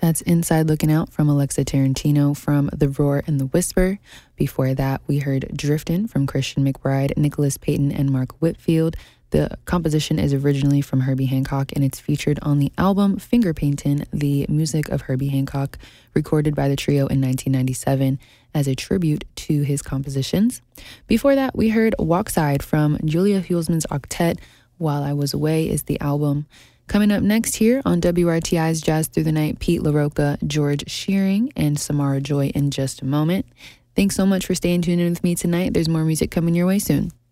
That's Inside Looking Out from Alexa Tarantino from The Roar and the Whisper. Before that, we heard Driftin' from Christian McBride, Nicholas Payton, and Mark Whitfield. The composition is originally from Herbie Hancock, and it's featured on the album Finger Paintin', the music of Herbie Hancock, recorded by the trio in 1997 as a tribute to his compositions. Before that, we heard Walkside from Julia Hulsman's octet. While I Was Away is the album. Coming up next here on WRTI's Jazz Through the Night, Pete LaRocca, George Shearing, and Samara Joy in just a moment. Thanks so much for staying tuned in with me tonight. There's more music coming your way soon.